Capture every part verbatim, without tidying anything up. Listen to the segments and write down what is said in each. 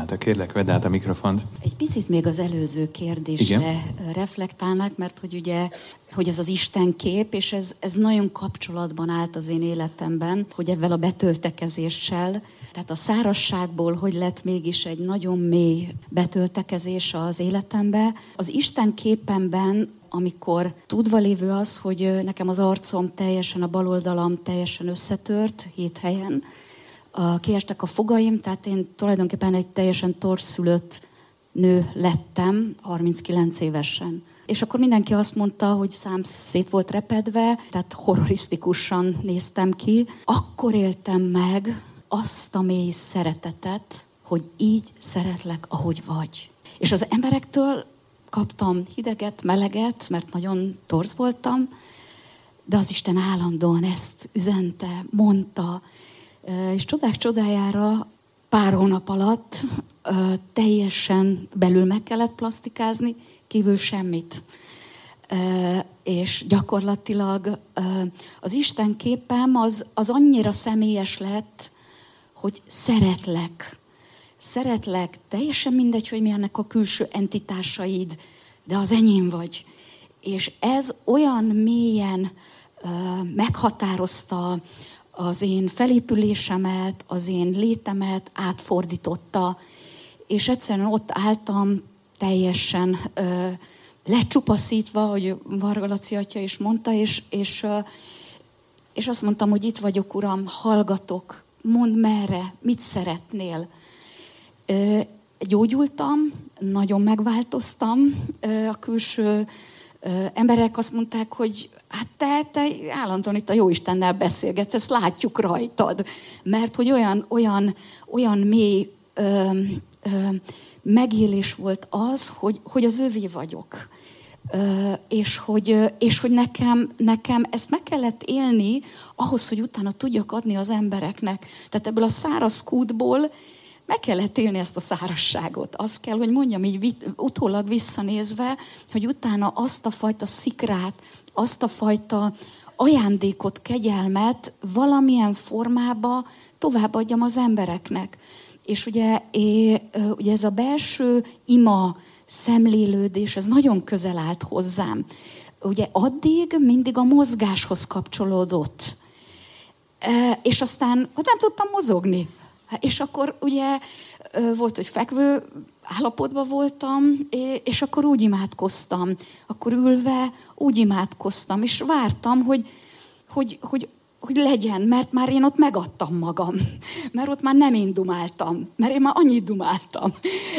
Renáta, kérlek, vedd át a mikrofont. Egy picit még az előző kérdésre Igen? reflektálnak, mert hogy ugye, hogy ez az Isten kép, és ez, ez nagyon kapcsolatban állt az én életemben, hogy ebben a betöltekezéssel, tehát a szárazságból, hogy lett mégis egy nagyon mély betöltekezés az életembe. Az Isten képemben, amikor tudva lévő az, hogy nekem az arcom teljesen, a bal oldalam teljesen összetört, hét helyen, kiestek a fogaim, tehát én tulajdonképpen egy teljesen torszülött nő lettem, harminckilenc évesen. És akkor mindenki azt mondta, hogy szám szét volt repedve, tehát horrorisztikusan néztem ki. Akkor éltem meg azt a mély szeretetet, hogy így szeretlek, ahogy vagy. És az emberektől kaptam hideget, meleget, mert nagyon torz voltam, de az Isten állandóan ezt üzente, mondta, és csodák csodájára pár hónap alatt ö, teljesen belül meg kellett plasztikázni, kívül semmit. Ö, és gyakorlatilag ö, az Isten képem az, az annyira személyes lett, hogy szeretlek. Szeretlek, teljesen mindegy, hogy milyennek a külső entitásaid, de az enyém vagy. És ez olyan mélyen ö, meghatározta az én felépülésemet, az én létemet átfordította, és egyszerűen ott álltam teljesen ö, lecsupaszítva, hogy Varga Laci atya is mondta, és, és, ö, és azt mondtam, hogy itt vagyok, Uram, hallgatok, mondd merre, mit szeretnél. Ö, gyógyultam, nagyon megváltoztam, ö, a külső ö, emberek azt mondták, hogy hát te, te állandóan itt a Jóistennel beszélgetsz, ezt látjuk rajtad. Mert hogy olyan, olyan, olyan mély ö, ö, megélés volt az, hogy, hogy az övé vagyok. Ö, és hogy, és hogy nekem, nekem ezt meg kellett élni ahhoz, hogy utána tudjak adni az embereknek. Tehát ebből a száraz kútból meg kellett élni ezt a szárazságot. Azt kell, hogy mondjam így utólag visszanézve, hogy utána azt a fajta szikrát, azt a fajta ajándékot, kegyelmet valamilyen formába továbbadjam az embereknek. És ugye, é, ugye ez a belső ima, szemlélődés, ez nagyon közel állt hozzám. Ugye addig mindig a mozgáshoz kapcsolódott. E, és aztán nem tudtam mozogni. És akkor ugye volt, hogy fekvő állapotban voltam, és akkor úgy imádkoztam. Akkor ülve úgy imádkoztam, és vártam, hogy, hogy, hogy, hogy legyen, mert már én ott megadtam magam. Mert ott már nem én dumáltam, mert én már annyit dumáltam.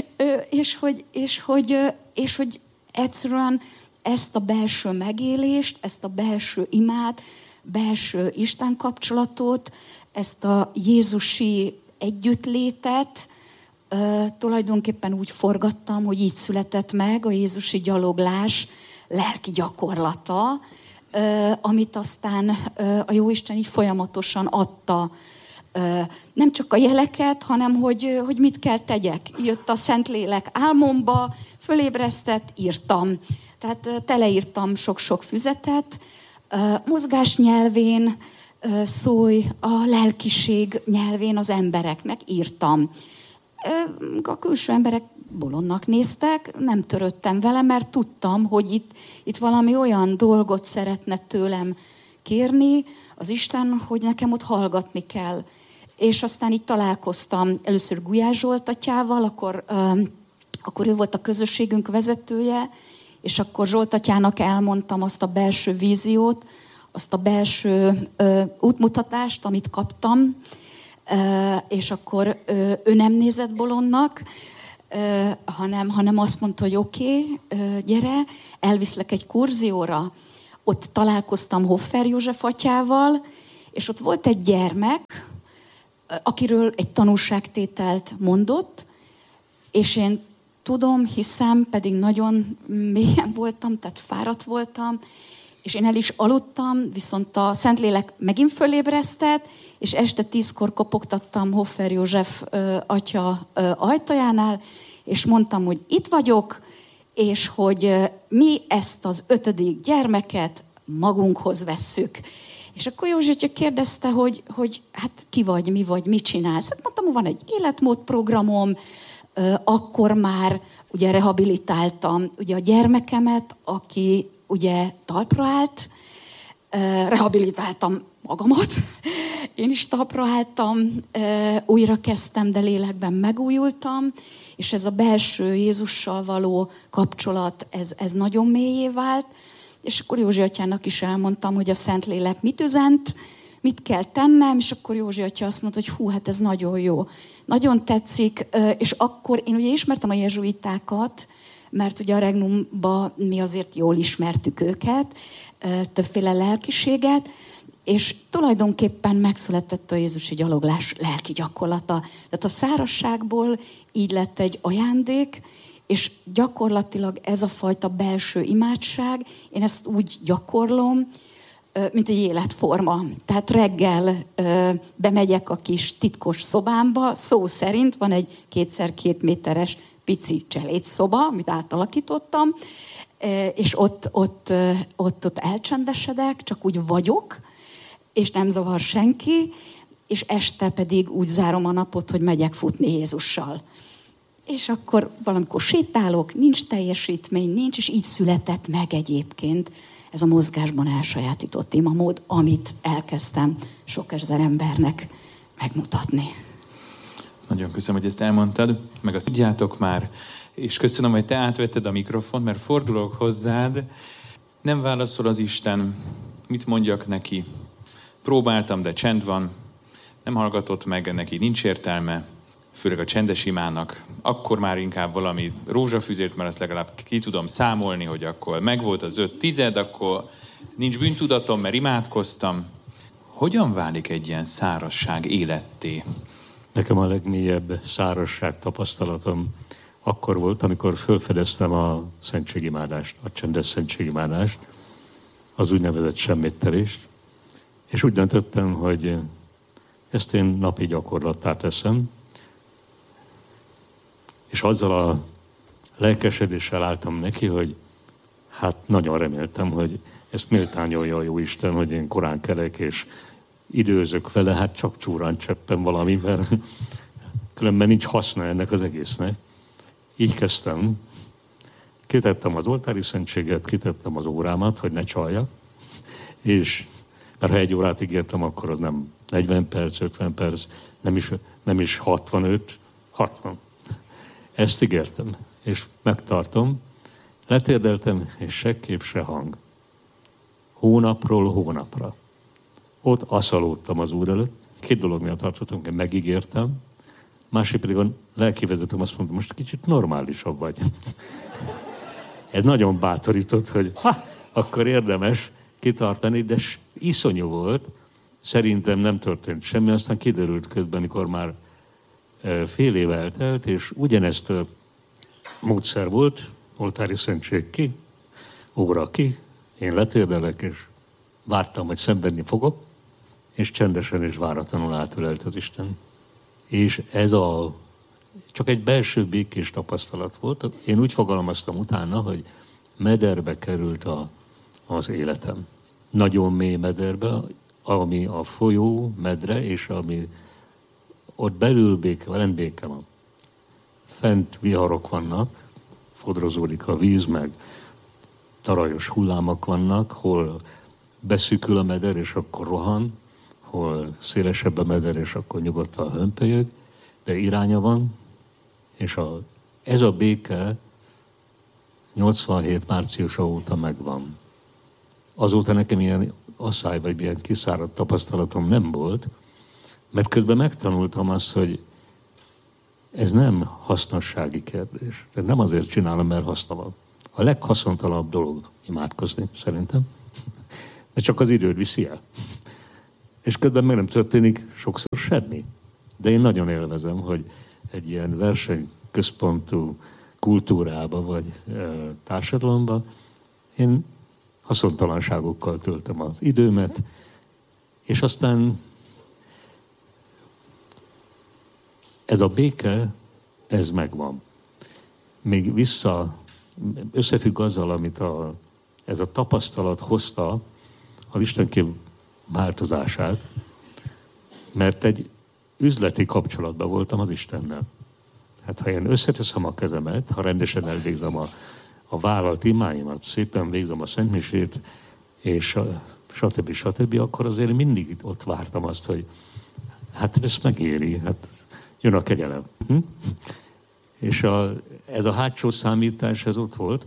És hogy, és hogy, és hogy egyszerűen ezt a belső megélést, ezt a belső imát, belső Isten kapcsolatot, ezt a jézusi együttlétet uh, tulajdonképpen úgy forgattam, hogy így született meg a jézusi gyaloglás lelki gyakorlata, uh, amit aztán uh, a Jóisten így folyamatosan adta. Uh, nem csak a jeleket, hanem hogy, hogy mit kell tegyek. Jött a Szentlélek álmomba, fölébresztett, írtam. Tehát uh, teleírtam sok-sok füzetet, uh, mozgás nyelvén, szólj a lelkiség nyelvén az embereknek, írtam. A külső emberek bolondnak néztek, nem törődtem vele, mert tudtam, hogy itt, itt valami olyan dolgot szeretne tőlem kérni az Isten, hogy nekem ott hallgatni kell. És aztán így találkoztam először Gulyás Zsolt atyával, akkor, akkor ő volt a közösségünk vezetője, és akkor Zsolt atyának elmondtam azt a belső víziót, azt a belső ö, útmutatást, amit kaptam, ö, és akkor ö, ő nem nézett bolondnak, ö, hanem, hanem azt mondta, hogy oké, okay, gyere, elviszlek egy kurzióra. Ott találkoztam Hoffer József atyával, és ott volt egy gyermek, akiről egy tanúságtételt mondott, és én tudom, hiszem, pedig nagyon mélyen voltam, tehát fáradt voltam, és én el is aludtam, viszont a Szentlélek megint fölébresztett, és este tízkor kopogtattam Hoffer József ö, atya ö, ajtajánál, és mondtam, hogy itt vagyok, és hogy ö, mi ezt az ötödik gyermeket magunkhoz vesszük. És akkor Józsi atya kérdezte, hogy, hogy hát ki vagy, mi vagy, mit csinálsz? Hát mondtam, hogy van egy életmódprogramom, Akkor már ugye rehabilitáltam ugye a gyermekemet, aki ugye talpra állt, rehabilitáltam magamat, én is talpra álltam, újra kezdtem, de lélekben megújultam, és ez a belső Jézussal való kapcsolat, ez, ez nagyon mélyé vált, és akkor Józsi atyának is elmondtam, hogy a Szentlélek mit üzent, mit kell tennem, és akkor Józsi atya azt mondta, hogy hú, hát ez nagyon jó. Nagyon tetszik, és akkor én ugye ismertem a jezsuitákat, mert ugye a Regnumban mi azért jól ismertük őket, többféle lelkiséget, és tulajdonképpen megszületett a Jézusi gyaloglás lelki gyakorlata. Tehát a szárazságból így lett egy ajándék, és gyakorlatilag ez a fajta belső imádság, én ezt úgy gyakorlom, mint egy életforma. Tehát reggel bemegyek a kis titkos szobámba, szó szerint van egy kétszer két méteres pici cselédszoba, amit átalakítottam, és ott, ott, ott, ott elcsendesedek, csak úgy vagyok, és nem zavar senki, és este pedig úgy zárom a napot, hogy megyek futni Jézussal. És akkor valamikor sétálok, nincs teljesítmény, nincs, és így született meg egyébként ez a mozgásban elsajátított imamód, amit elkezdtem sok ezer embernek megmutatni. Nagyon köszönöm, hogy ezt elmondtad, meg azt tudjátok már, és köszönöm, hogy te átvetted a mikrofont, mert fordulok hozzád, nem válaszol az Isten, mit mondjak neki? Próbáltam, de csend van, nem hallgatott meg, neki nincs értelme, főleg a csendes imának, akkor már inkább valami rózsafüzért, mert azt legalább ki tudom számolni, hogy akkor megvolt az öt tized, akkor nincs bűntudatom, mert imádkoztam. Hogyan válik egy ilyen szárazság életté? Nekem a legmélyebb szárazság tapasztalatom akkor volt, amikor felfedeztem a szentségimádást, a csendes szentségimádást, az úgynevezett semmittelést, és úgy döntöttem, hogy ezt én napi gyakorlattá teszem, és azzal a lelkesedéssel álltam neki, hogy hát nagyon reméltem, hogy ezt méltányolja a Jóisten, hogy én korán kelek, és időzök vele, hát csak csúrán cseppen valami, mert különben nincs haszna ennek az egésznek. Így kezdtem. Kitettem az oltári szentséget, kitettem az órámat, hogy ne csaljak, és mert ha egy órát ígértem, akkor az nem negyven perc, ötven perc, nem is, nem is hatvanöt, hatvan. Ezt ígértem, és megtartom. Letérdeltem, és se kép, se hang. Hónapról hónapra. Ott aszalódtam az Úr előtt. Két dolog miatt tartottam, hogy megígértem. Másik pedig a lelkivezetőm azt mondta, most kicsit normálisabb vagy. Ez nagyon bátorított, hogy ha, akkor érdemes kitartani, de iszonyú volt. Szerintem nem történt semmi, aztán kiderült közben, amikor már fél év eltelt, és ugyanezt a módszer volt, oltári szentség ki, óra ki, én letérdelek, és vártam, hogy szenvedni fogok, és csendesen és váratlanul átölelt az Isten. És ez a csak egy belső békés tapasztalat volt. Én úgy fogalmaztam utána, hogy mederbe került a, az életem. Nagyon mély mederbe, ami a folyó medre, és ami ott belül béke, velem béke van. Fent viharok vannak, fodrozódik a víz, meg tarajos hullámok vannak, hol beszűkül a meder, és akkor rohan, hol szélesebb a meder, és akkor nyugodtan hömpölyög, de iránya van, és a, ez a béke nyolcvanhét márciusa óta megvan. Azóta nekem ilyen asszály, vagy ilyen kiszáradt tapasztalatom nem volt, mert közben megtanultam azt, hogy ez nem hasznossági kérdés. De nem azért csinálom, mert haszna van. A leghaszontalanabb dolog imádkozni, szerintem. De csak az időt viszi el. És közben meg nem történik sokszor semmi. De én nagyon élvezem, hogy egy ilyen versenyközpontú kultúrába vagy e, társadalomba én haszontalanságokkal töltöm az időmet, és aztán ez a béke, ez megvan. Még vissza, összefügg azzal, amit a, ez a tapasztalat hozta az Istenkép változását, mert egy üzleti kapcsolatban voltam az Istennel. Hát ha én összeteszem a kezemet, ha rendesen elvégzem a, a vállalt imáimat, szépen végzem a szentmisét, és a, stb. stb., akkor azért mindig ott vártam azt, hogy hát ez megéri, hát jön a kegyelem. Hm? És a, ez a hátsó számítás, ez ott volt.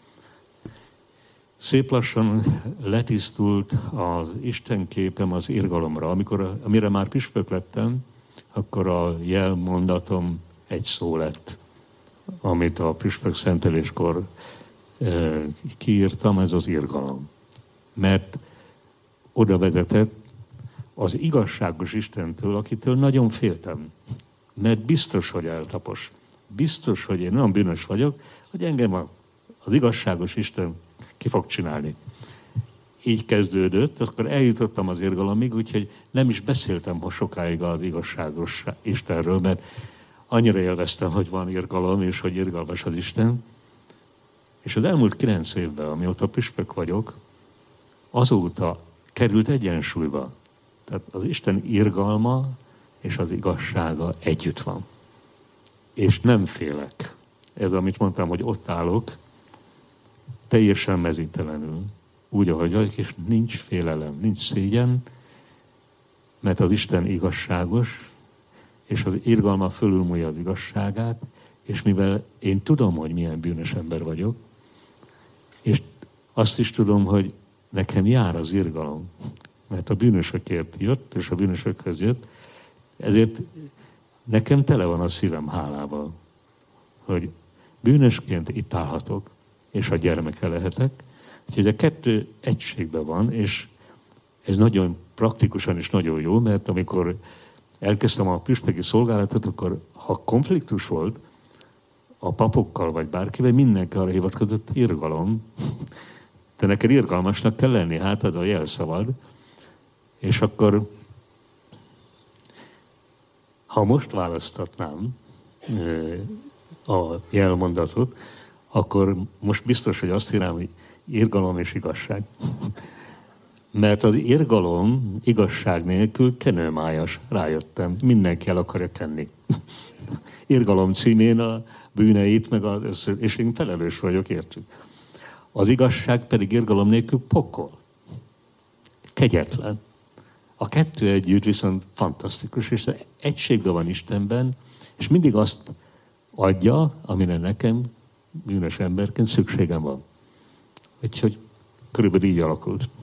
Szép lassan letisztult az istenképem az irgalomra. Amikor, amire már püspök lettem, akkor a jelmondatom egy szó lett, amit a püspök szenteléskor e, kiírtam, ez az irgalom. Mert oda vezetett az igazságos Istentől, akitől nagyon féltem. Mert biztos, hogy eltapos. Biztos, hogy én olyan bűnös vagyok, hogy engem az igazságos Isten ki fog csinálni. Így kezdődött, akkor eljutottam az irgalomig, úgyhogy nem is beszéltem ha sokáig az igazságos Istenről, mert annyira élveztem, hogy van irgalom, és hogy irgalmas az Isten. És az elmúlt kilenc évben, amióta püspök vagyok, azóta került egyensúlyba. Tehát az Isten irgalma és az igazsága együtt van. És nem félek. Ez, amit mondtam, hogy ott állok, teljesen mezítelenül, úgy, ahogy vagyok, és nincs félelem, nincs szégyen, mert az Isten igazságos, és az irgalma fölülmúlja az igazságát, és mivel én tudom, hogy milyen bűnös ember vagyok, és azt is tudom, hogy nekem jár az irgalom, mert a bűnösökért jött, és a bűnösökhöz jött, ezért nekem tele van a szívem hálával, hogy bűnösként itt állhatok, és a gyermeke lehetek. Úgyhogy a kettő egységben van, és ez nagyon praktikusan is nagyon jó, mert amikor elkezdtem a püspöki szolgálatot, akkor ha konfliktus volt a papokkal vagy bárkivel, mindenki arra hivatkozott, irgalom. Te neked irgalmasnak kell lenni, hát ad a jelszavad. És akkor, ha most választatnám a jelmondatot, akkor most biztos, hogy azt írám, hogy irgalom és igazság. Mert az irgalom igazság nélkül kenőmájas, rájöttem. Mindenki el akarja kenni. Irgalom címén a bűneit, meg az össze... és én felelős vagyok, értjük. Az igazság pedig irgalom nélkül pokol. Kegyetlen. A kettő együtt viszont fantasztikus, és egységben van Istenben, és mindig azt adja, amire nekem bűnös emberként szükségem van. Úgyhogy körülbelül így alakult.